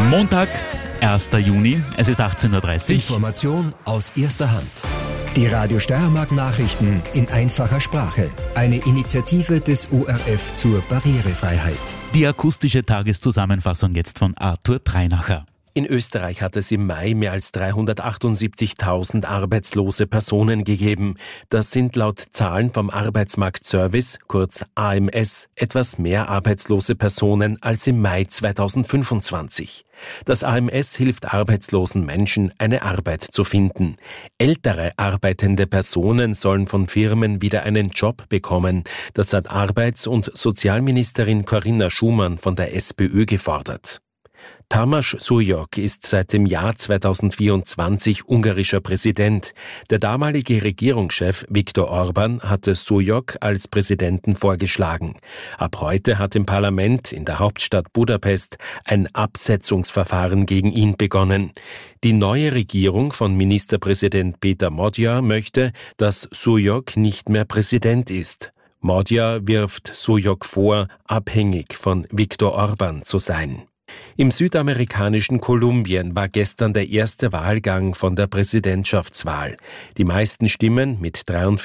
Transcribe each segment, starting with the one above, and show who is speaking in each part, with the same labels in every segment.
Speaker 1: Montag, 1. Juni, es ist 18.30 Uhr.
Speaker 2: Information aus erster Hand. Die Radio Steiermark Nachrichten in einfacher Sprache. Eine Initiative des ORF zur Barrierefreiheit.
Speaker 1: Die akustische Tageszusammenfassung jetzt von Arthur Treinacher.
Speaker 3: In Österreich hat es im Mai mehr als 378.000 arbeitslose Personen gegeben. Das sind laut Zahlen vom Arbeitsmarktservice, kurz AMS, etwas mehr arbeitslose Personen als im Mai 2025. Das AMS hilft arbeitslosen Menschen, eine Arbeit zu finden. Ältere arbeitende Personen sollen von Firmen wieder einen Job bekommen. Das hat Arbeits- und Sozialministerin Corinna Schumann von der SPÖ gefordert. Tamás Súlyog ist seit dem Jahr 2024 ungarischer Präsident. Der damalige Regierungschef Viktor Orbán hatte Súlyog als Präsidenten vorgeschlagen. Ab heute hat im Parlament in der Hauptstadt Budapest ein Absetzungsverfahren gegen ihn begonnen. Die neue Regierung von Ministerpräsident Péter Magyar möchte, dass Súlyog nicht mehr Präsident ist. Magyar wirft Súlyog vor, abhängig von Viktor Orbán zu sein. Im südamerikanischen Kolumbien war gestern der erste Wahlgang von der Präsidentschaftswahl. Die meisten Stimmen, mit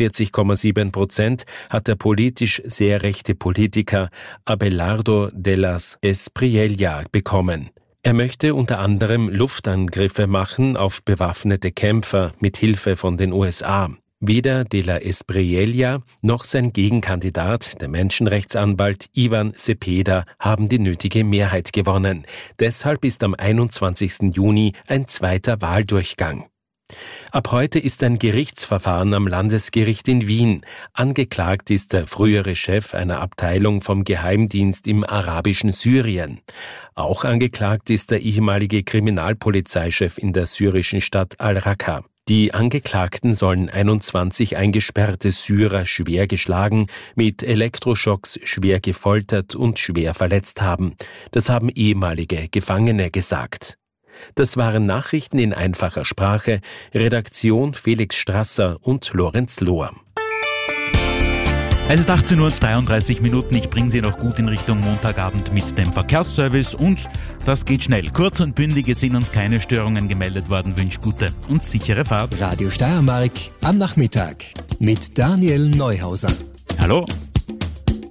Speaker 3: 43,7%, hat der politisch sehr rechte Politiker Abelardo de las Espriella bekommen. Er möchte unter anderem Luftangriffe machen auf bewaffnete Kämpfer mit Hilfe von den USA. Weder de la Espriella noch sein Gegenkandidat, der Menschenrechtsanwalt Ivan Cepeda, haben die nötige Mehrheit gewonnen. Deshalb ist am 21. Juni ein zweiter Wahldurchgang. Ab heute ist ein Gerichtsverfahren am Landesgericht in Wien. Angeklagt ist der frühere Chef einer Abteilung vom Geheimdienst im arabischen Syrien. Auch angeklagt ist der ehemalige Kriminalpolizeichef in der syrischen Stadt Al-Raqqa. Die Angeklagten sollen 21 eingesperrte Syrer schwer geschlagen, mit Elektroschocks schwer gefoltert und schwer verletzt haben. Das haben ehemalige Gefangene gesagt. Das waren Nachrichten in einfacher Sprache. Redaktion Felix Strasser und Lorenz Lohr.
Speaker 1: Es ist 18.33 Uhr. Ich bringe Sie noch gut in Richtung Montagabend mit dem Verkehrsservice und das geht schnell. Kurz und bündig, es sind uns keine Störungen gemeldet worden. Wünsche gute und sichere Fahrt.
Speaker 2: Radio Steiermark am Nachmittag mit Daniel Neuhauser.
Speaker 1: Hallo.